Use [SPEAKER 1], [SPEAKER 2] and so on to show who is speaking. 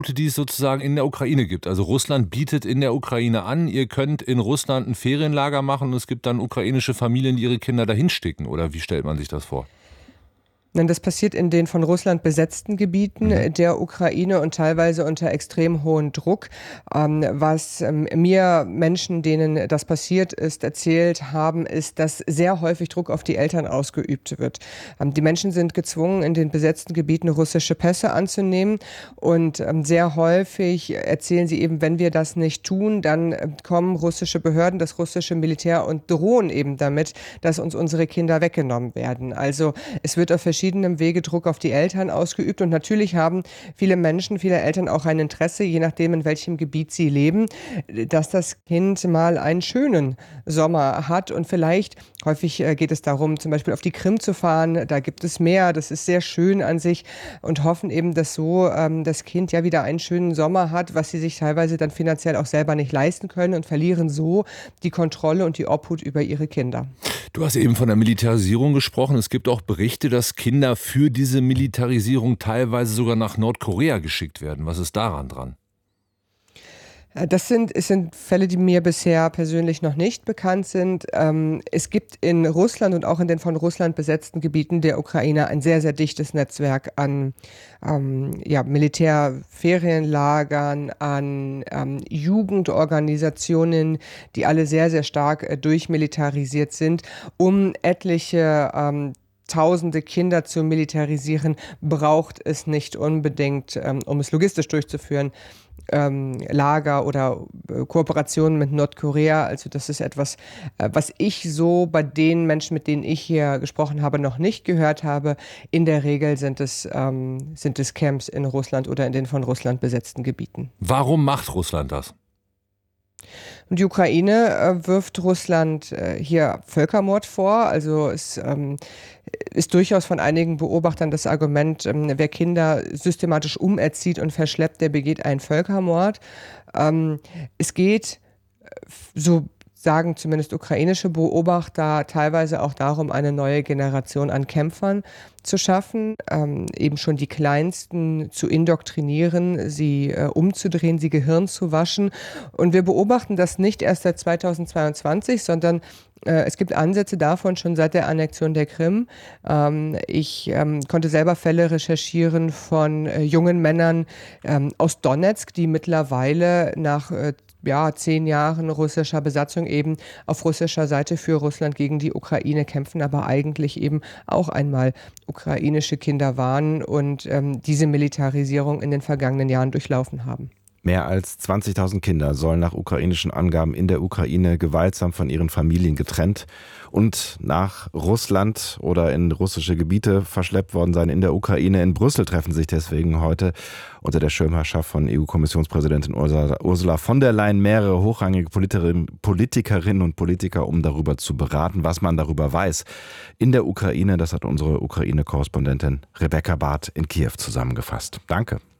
[SPEAKER 1] die es sozusagen in der Ukraine gibt. Also Russland bietet in der Ukraine an, ihr könnt in Russland ein Ferienlager machen und es gibt dann ukrainische Familien, die ihre Kinder dahin schicken. Oder wie stellt man sich das vor?
[SPEAKER 2] Nein, das passiert in den von Russland besetzten Gebieten der Ukraine und teilweise unter extrem hohem Druck. Was mir Menschen, denen das passiert ist, erzählt haben, ist, dass sehr häufig Druck auf die Eltern ausgeübt wird. Die Menschen sind gezwungen, in den besetzten Gebieten russische Pässe anzunehmen und sehr häufig erzählen sie eben, wenn wir das nicht tun, dann kommen russische Behörden, das russische Militär und drohen eben damit, dass uns unsere Kinder weggenommen werden. Also es wird auf verschiedenen Wege Druck auf die Eltern ausgeübt und natürlich haben viele Menschen, viele Eltern auch ein Interesse, je nachdem in welchem Gebiet sie leben, dass das Kind mal einen schönen Sommer hat und vielleicht, häufig geht es darum, zum Beispiel auf die Krim zu fahren, da gibt es Meer, das ist sehr schön an sich und hoffen eben, dass so das Kind ja wieder einen schönen Sommer hat, was sie sich teilweise dann finanziell auch selber nicht leisten können und verlieren so die Kontrolle und die Obhut über ihre Kinder.
[SPEAKER 1] Du hast eben von der Militarisierung gesprochen. Es gibt auch Berichte, dass Kinder für diese Militarisierung teilweise sogar nach Nordkorea geschickt werden. Was ist daran dran?
[SPEAKER 2] Es sind Fälle, die mir bisher persönlich noch nicht bekannt sind. Es gibt in Russland und auch in den von Russland besetzten Gebieten der Ukraine ein sehr, sehr dichtes Netzwerk an Militärferienlagern, an Jugendorganisationen, die alle sehr, sehr stark durchmilitarisiert sind, um etliche Tausende Kinder zu militarisieren, braucht es nicht unbedingt, um es logistisch durchzuführen, Lager oder Kooperationen mit Nordkorea. Also das ist etwas, was ich so bei den Menschen, mit denen ich hier gesprochen habe, noch nicht gehört habe. In der Regel sind es Camps in Russland oder in den von Russland besetzten Gebieten.
[SPEAKER 1] Warum macht Russland das?
[SPEAKER 2] Und die Ukraine wirft Russland hier Völkermord vor. Also es ist durchaus von einigen Beobachtern das Argument, wer Kinder systematisch umerzieht und verschleppt, der begeht einen Völkermord. Es geht, so sagen zumindest ukrainische Beobachter, teilweise auch darum, eine neue Generation an Kämpfern zu schaffen, eben schon die Kleinsten zu indoktrinieren, sie umzudrehen, sie Gehirn zu waschen. Und wir beobachten das nicht erst seit 2022, sondern es gibt Ansätze davon schon seit der Annexion der Krim. Ich konnte selber Fälle recherchieren von jungen Männern aus Donezk, die mittlerweile nach 10 Jahren russischer Besatzung eben auf russischer Seite für Russland gegen die Ukraine kämpfen, aber eigentlich eben auch einmal ukrainische Kinder waren und diese Militarisierung in den vergangenen Jahren durchlaufen haben.
[SPEAKER 3] Mehr als 20.000 Kinder sollen nach ukrainischen Angaben in der Ukraine gewaltsam von ihren Familien getrennt und nach Russland oder in russische Gebiete verschleppt worden sein in der Ukraine. In Brüssel treffen sich deswegen heute unter der Schirmherrschaft von EU-Kommissionspräsidentin Ursula von der Leyen mehrere hochrangige Politikerinnen und Politiker, um darüber zu beraten, was man darüber weiß. In der Ukraine, das hat unsere Ukraine-Korrespondentin Rebecca Barth in Kiew zusammengefasst. Danke.